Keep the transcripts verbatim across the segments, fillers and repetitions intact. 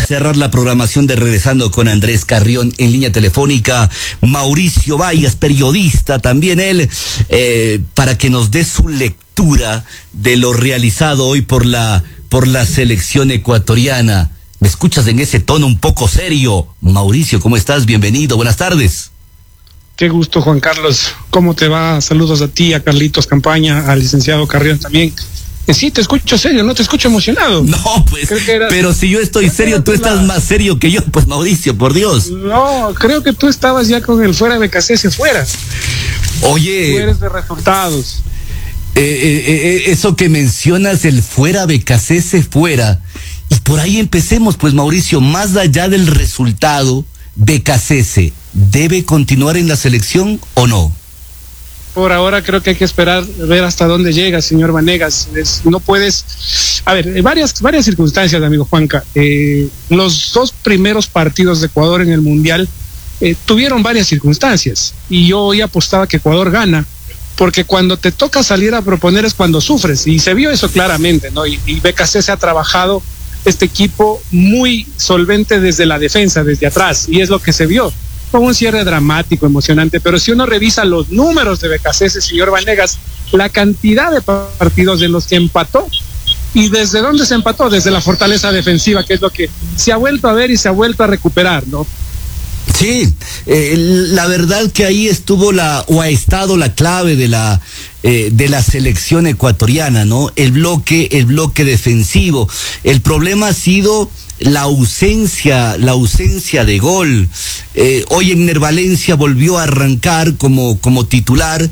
cerrar la programación de Regresando con Andrés Carrión en línea telefónica Mauricio Vallas, periodista también él, eh, para que nos dé su lectura de lo realizado hoy por la, por la selección ecuatoriana. ¿Me escuchas en ese tono un poco serio? Mauricio, ¿cómo estás? Bienvenido, buenas tardes. Qué gusto, Juan Carlos. ¿Cómo te va? Saludos a ti, a Carlitos Campaña, al licenciado Carrión también. Eh, sí, te escucho serio, no te escucho emocionado. No, pues, era, pero si yo estoy serio, tú estás la... más serio que yo, pues, Mauricio, por Dios. No, creo que tú estabas ya con el fuera B K C S fuera. Oye. Tú eres de resultados. Eh, eh, eh, eso que mencionas, el fuera B K C S fuera, y por ahí empecemos, pues, Mauricio, más allá del resultado, B K C S, ¿debe continuar en la selección o no? Por ahora creo que hay que esperar, ver hasta dónde llega, señor Vanegas. Es, no puedes... A ver, varias, varias circunstancias, amigo Juanca. Eh, los dos primeros partidos de Ecuador en el Mundial eh, tuvieron varias circunstancias. Y yo hoy apostaba que Ecuador gana, porque cuando te toca salir a proponer es cuando sufres. Y se vio eso claramente, ¿no? Y, y B K C se ha trabajado este equipo muy solvente desde la defensa, desde atrás. Y es lo que se vio. Con un cierre dramático, emocionante, pero si uno revisa los números de B K C S, señor Vanegas, la cantidad de partidos en los que empató, y desde dónde se empató, desde la fortaleza defensiva, que es lo que se ha vuelto a ver y se ha vuelto a recuperar, ¿no? Sí, eh, la verdad que ahí estuvo la, o ha estado la clave de la, eh, de la selección ecuatoriana, ¿no? El bloque, el bloque defensivo. El problema ha sido la ausencia, la ausencia de gol. Eh, hoy Egner Valencia volvió a arrancar como, como titular,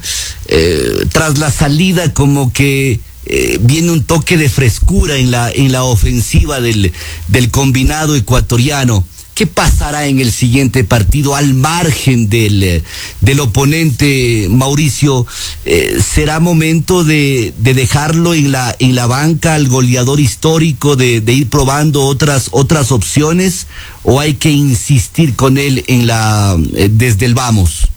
eh, tras la salida como que eh, viene un toque de frescura en la, en la ofensiva del, del combinado ecuatoriano. ¿Qué pasará en el siguiente partido al margen del, del oponente, Mauricio? Eh, ¿Será momento de, de dejarlo en la, en la banca al goleador histórico, de, de ir probando otras, otras opciones, o hay que insistir con él en la, eh, desde el vamos?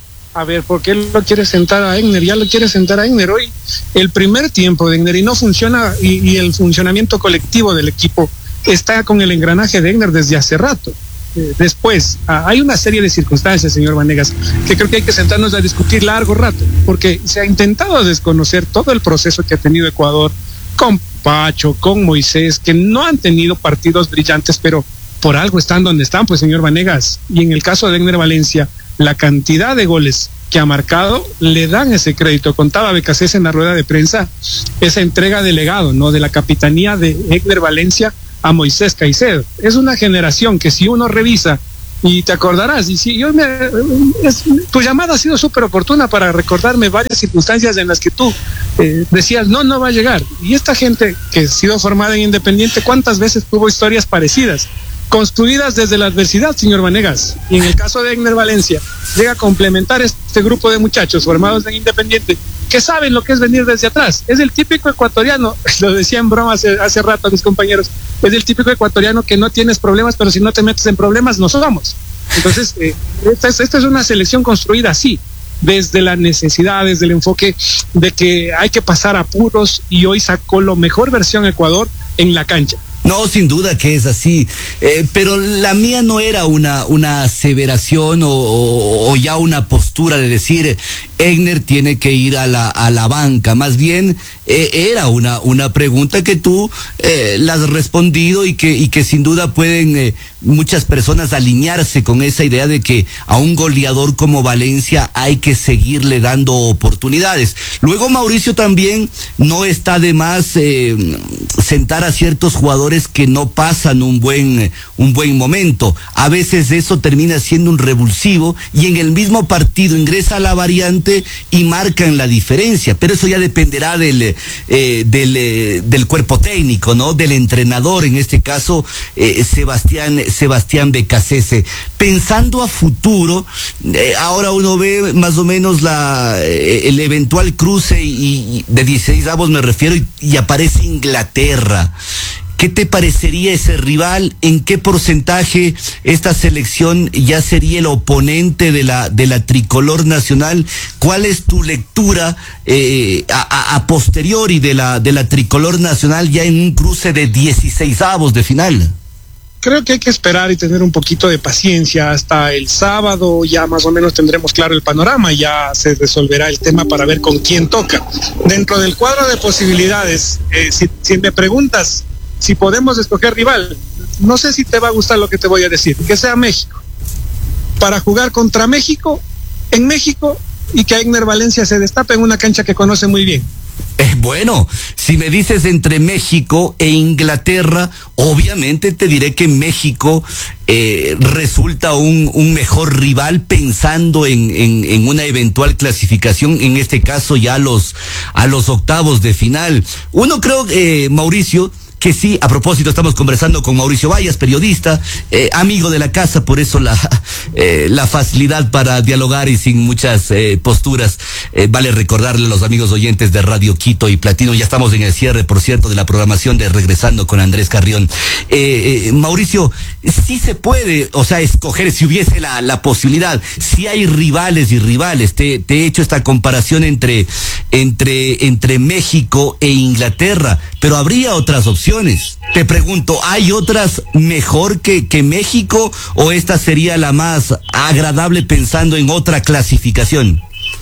A ver, ¿por qué lo quiere sentar a Egner? Ya lo quiere sentar a Egner hoy. El primer tiempo de Egner y no funciona, y, y el funcionamiento colectivo del equipo está con el engranaje de Egner desde hace rato. Eh, después, ah, hay una serie de circunstancias, señor Vanegas, que creo que hay que sentarnos a discutir largo rato, porque se ha intentado desconocer todo el proceso que ha tenido Ecuador con Pacho, con Moisés, que no han tenido partidos brillantes, pero por algo están donde están, pues, señor Vanegas. Y en el caso de Egner Valencia, la cantidad de goles que ha marcado le dan ese crédito. Contaba B K C S en la rueda de prensa esa entrega de legado, ¿no? De la capitanía de Egner Valencia a Moisés Caicedo. Es una generación que, si uno revisa, y te acordarás, y si yo me, es, tu llamada ha sido súper oportuna para recordarme varias circunstancias en las que tú eh, decías, no, no va a llegar. Y esta gente que ha sido formada en Independiente, ¿cuántas veces tuvo historias parecidas? Construidas desde la adversidad, señor Vanegas. Y en el caso de Egner Valencia, llega a complementar este grupo de muchachos formados en Independiente, que saben lo que es venir desde atrás. Es el típico ecuatoriano, lo decía en broma hace, hace rato a mis compañeros, es el típico ecuatoriano que no tienes problemas, pero si no te metes en problemas, no somos. Entonces, eh, esta, es, esta es una selección construida así, desde la necesidad, desde el enfoque de que hay que pasar apuros, y hoy sacó lo mejor versión Ecuador en la cancha. No, sin duda que es así, eh, pero la mía no era una, una aseveración o, o, o ya una postura de decir Egner tiene que ir a la, a la banca. Más bien eh, era una, una pregunta que tú eh, la has respondido, y que, y que sin duda pueden eh, muchas personas alinearse con esa idea de que a un goleador como Valencia hay que seguirle dando oportunidades. Luego, Mauricio, también no está de más eh, sentar a ciertos jugadores que no pasan un buen, un buen momento. A veces eso termina siendo un revulsivo, y en el mismo partido ingresa la variante y marcan la diferencia, pero eso ya dependerá del, eh, del, eh, del cuerpo técnico, ¿no? Del entrenador, en este caso eh, Sebastián, Sebastián B K C S. Pensando a futuro, eh, ahora uno ve más o menos la, eh, el eventual cruce y, y de dieciséis avos me refiero, y, y aparece Inglaterra. ¿Qué te parecería ese rival? ¿En qué porcentaje esta selección ya sería el oponente de la de la tricolor nacional? ¿Cuál es tu lectura eh, a, a posteriori de la de la tricolor nacional ya en un cruce de dieciseisavos de final? creo que hay que esperar y tener un poquito de paciencia hasta el sábado, ya más o menos tendremos claro el panorama, ya se resolverá el tema para ver con quién toca. Dentro del cuadro de posibilidades, eh, si, si me preguntas si podemos escoger rival, no sé si te va a gustar lo que te voy a decir, que sea México, para jugar contra México, en México, y que Egner Valencia se destape en una cancha que conoce muy bien. Eh, bueno, si me dices entre México e Inglaterra, obviamente te diré que México eh, resulta un, un mejor rival pensando en, en, en una eventual clasificación, en este caso ya a los, a los octavos de final. Uno creo, eh, Mauricio, que sí, a propósito, estamos conversando con Mauricio Vallas, periodista, eh, amigo de la casa, por eso la, eh, la facilidad para dialogar y sin muchas eh, posturas. Eh, vale recordarle a los amigos oyentes de Radio Quito y Platino, ya estamos en el cierre, por cierto, de la programación de Regresando con Andrés Carrión. Eh, eh, Mauricio, sí se puede, o sea, escoger, si hubiese la, la posibilidad, si hay rivales y rivales. Te, te he hecho esta comparación entre, entre, entre México e Inglaterra, pero habría otras opciones. Te pregunto, ¿hay otras mejor que, que México o esta sería la más agradable pensando en otra clasificación?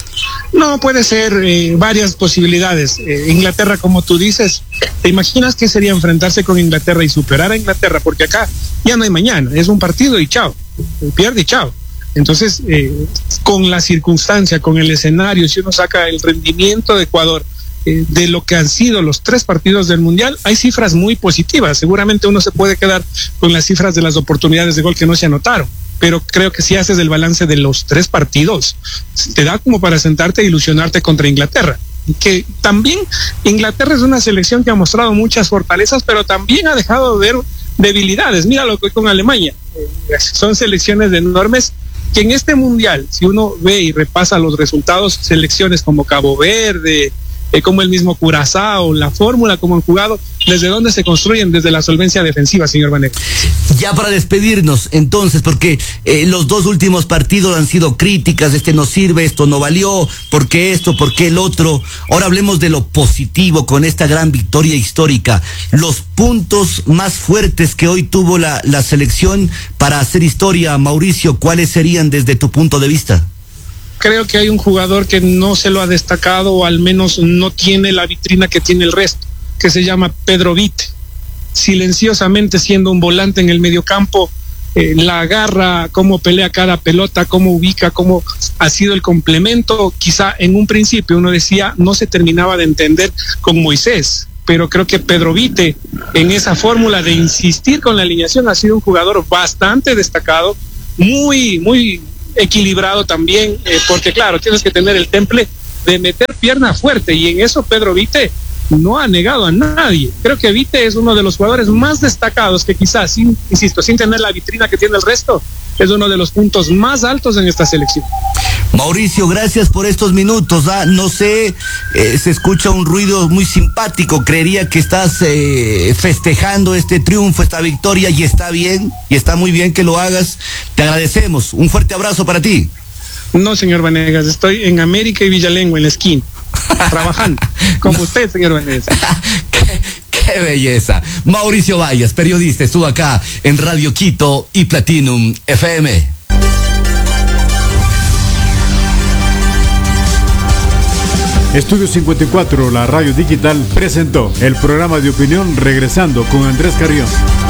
No, puede ser eh, varias posibilidades. Eh, Inglaterra, como tú dices, ¿te imaginas qué sería enfrentarse con Inglaterra y superar a Inglaterra? Porque acá ya no hay mañana, es un partido y chao, pierde y chao. Entonces, eh, con la circunstancia, con el escenario, si uno saca el rendimiento de Ecuador, Eh, de lo que han sido los tres partidos del Mundial, hay cifras muy positivas. Seguramente uno se puede quedar con las cifras de las oportunidades de gol que no se anotaron, pero creo que si haces el balance de los tres partidos, te da como para sentarte e ilusionarte contra Inglaterra. Que también Inglaterra es una selección que ha mostrado muchas fortalezas, pero también ha dejado de ver debilidades. Mira lo que con Alemania, eh, son selecciones de enormes que en este Mundial, si uno ve y repasa los resultados, selecciones como Cabo Verde, Eh, como el mismo Curazao, la fórmula como han jugado, ¿desde dónde se construyen? Desde la solvencia defensiva, señor Vanegas. Ya para despedirnos, entonces, porque eh, los dos últimos partidos han sido críticas, este no sirve, esto no valió, ¿por qué esto, por qué el otro? Ahora hablemos de lo positivo con esta gran victoria histórica. Los puntos más fuertes que hoy tuvo la, la selección para hacer historia, Mauricio, ¿cuáles serían desde tu punto de vista? Creo que hay un jugador que no se lo ha destacado, o al menos no tiene la vitrina que tiene el resto, que se llama Pedro Vite. Silenciosamente, siendo un volante en el mediocampo, eh, la agarra, cómo pelea cada pelota, cómo ubica, cómo ha sido el complemento. Quizá en un principio uno decía no se terminaba de entender con Moisés, pero creo que Pedro Vite, en esa fórmula de insistir con la alineación, ha sido un jugador bastante destacado, muy, muy equilibrado también, eh, porque claro, tienes que tener el temple de meter pierna fuerte, y en eso Pedro Vite no ha negado a nadie. Creo que Vite es uno de los jugadores más destacados que quizás, sin, insisto, sin tener la vitrina que tiene el resto, es uno de los puntos más altos en esta selección. Mauricio, gracias por estos minutos. Ah, no sé, eh, se escucha un ruido muy simpático. Creería que estás eh, festejando este triunfo, esta victoria, y está bien, y está muy bien que lo hagas. Te agradecemos. Un fuerte abrazo para ti. No, señor Vanegas, estoy en América y Villalengua, en la esquina, trabajando, como usted, señor Vanegas. qué, qué belleza. Mauricio Vallas, periodista, estuvo acá en Radio Quito y Platinum F M. Estudio cincuenta y cuatro, la radio digital, presentó el programa de opinión Regresando con Andrés Carrión.